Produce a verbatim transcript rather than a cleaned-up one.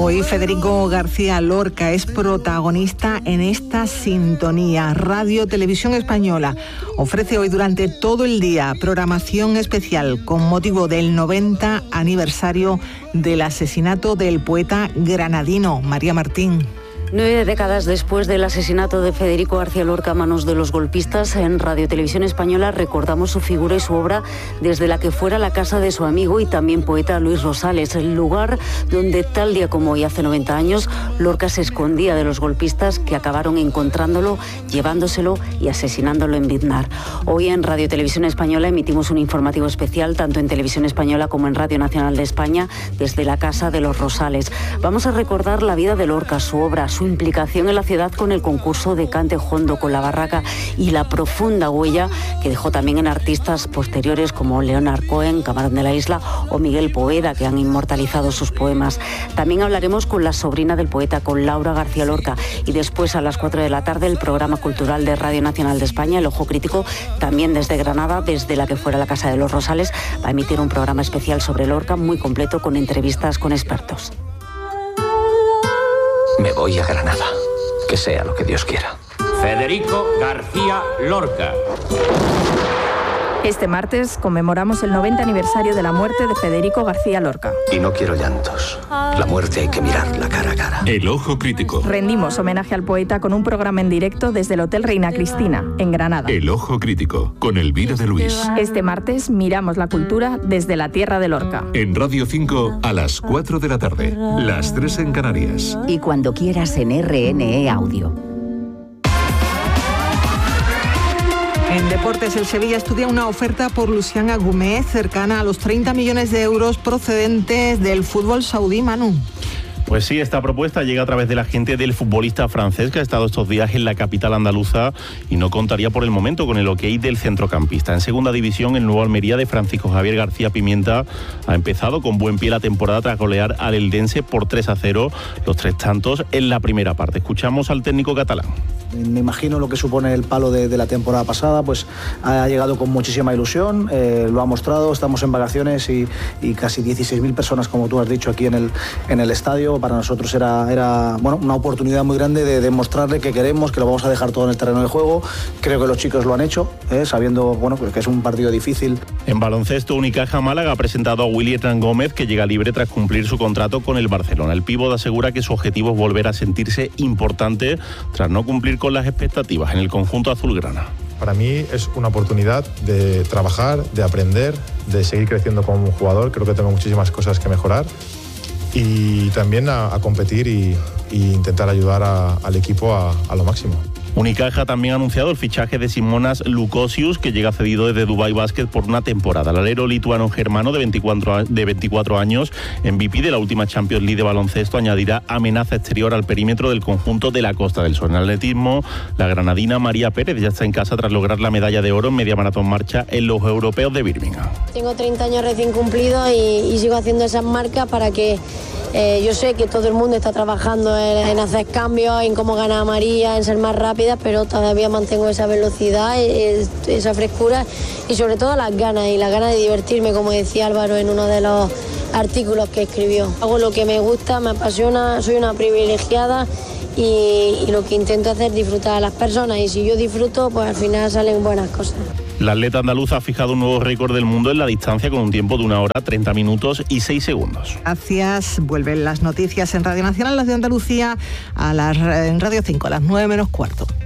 Hoy Federico García Lorca es protagonista en esta sintonía. Radio Televisión Española ofrece hoy durante todo el día programación especial con motivo del noventa aniversario del asesinato del poeta granadino. María Martín. Nueve décadas después del asesinato de Federico García Lorca a manos de los golpistas, en Radio Televisión Española recordamos su figura y su obra desde la que fuera la casa de su amigo y también poeta Luis Rosales, el lugar donde tal día como hoy hace noventa años Lorca se escondía de los golpistas que acabaron encontrándolo, llevándoselo y asesinándolo en Biznar. Hoy en Radio Televisión Española emitimos un informativo especial tanto en Televisión Española como en Radio Nacional de España desde la casa de los Rosales. Vamos a recordar la vida de Lorca, su obra, su implicación en la ciudad con el concurso de cante jondo con la barraca y la profunda huella que dejó también en artistas posteriores como Leonard Cohen, Camarón de la Isla o Miguel Poveda, que han inmortalizado sus poemas. También hablaremos con la sobrina del poeta, con Laura García Lorca, y después a las cuatro de la tarde el programa cultural de Radio Nacional de España, El Ojo Crítico, también desde Granada, desde la que fuera la casa de los Rosales, va a emitir un programa especial sobre Lorca muy completo con entrevistas con expertos. Me voy a Granada, que sea lo que Dios quiera. Federico García Lorca. Este martes conmemoramos el noventa aniversario de la muerte de Federico García Lorca. Y no quiero llantos. La muerte hay que mirarla cara a cara. El Ojo Crítico. Rendimos homenaje al poeta con un programa en directo desde el Hotel Reina Cristina, en Granada. El Ojo Crítico, con Elvira de Luis. Este martes miramos la cultura desde la tierra de Lorca. En Radio cinco a las cuatro de la tarde, las tres en Canarias. Y cuando quieras en R N E Audio. En deportes, el Sevilla estudia una oferta por Luciana Gómez cercana a los treinta millones de euros procedentes del fútbol saudí, Manu. Pues sí, esta propuesta llega a través de la gente del futbolista francés que ha estado estos días en la capital andaluza y no contaría por el momento con el ok del centrocampista. En segunda división, el nuevo Almería de Francisco Javier García Pimienta ha empezado con buen pie la temporada tras golear al Eldense por tres a cero, los tres tantos en la primera parte. Escuchamos al técnico catalán. Me imagino lo que supone el palo de, de la temporada pasada, pues ha llegado con muchísima ilusión, eh, lo ha mostrado, estamos en vacaciones y, y casi dieciséis mil personas, como tú has dicho, aquí en el, en el estadio. Para nosotros era, era bueno, una oportunidad muy grande de demostrarle que queremos, que lo vamos a dejar todo en el terreno de juego. Creo que los chicos lo han hecho, eh, sabiendo bueno, pues que es un partido difícil. En baloncesto, Unicaja Málaga ha presentado a Willy Hernán Gómez, que llega libre tras cumplir su contrato con el Barcelona. El pívot asegura que su objetivo es volver a sentirse importante tras no cumplir con las expectativas en el conjunto azulgrana. Para mí es una oportunidad de trabajar, de aprender, de seguir creciendo como jugador. Creo que tengo muchísimas cosas que mejorar y también a, a competir y, y intentar ayudar a, al equipo a, a lo máximo. Unicaja también ha anunciado el fichaje de Simonas Lukosius, que llega cedido desde Dubai Basket por una temporada. El alero lituano germano de veinticuatro, de veinticuatro años, M V P de la última Champions League de baloncesto, añadirá amenaza exterior al perímetro del conjunto de la Costa del Sol. En atletismo, la granadina María Pérez ya está en casa tras lograr la medalla de oro en media maratón marcha en los europeos de Birmingham. Tengo treinta años recién cumplidos y, y sigo haciendo esas marcas para que eh, yo sé que todo el mundo está trabajando en, en hacer cambios, en cómo ganar María, en ser más rápida, pero todavía mantengo esa velocidad, esa frescura y sobre todo las ganas y las ganas de divertirme, como decía Álvaro en uno de los artículos que escribió. Hago lo que me gusta, me apasiona, soy una privilegiada y, y lo que intento hacer es disfrutar a las personas, y si yo disfruto, pues al final salen buenas cosas. La atleta andaluza ha fijado un nuevo récord del mundo en la distancia con un tiempo de una hora, treinta minutos y seis segundos. Gracias. Vuelven las noticias en Radio Nacional, las de Andalucía, a las, en Radio cinco, a las nueve menos cuarto.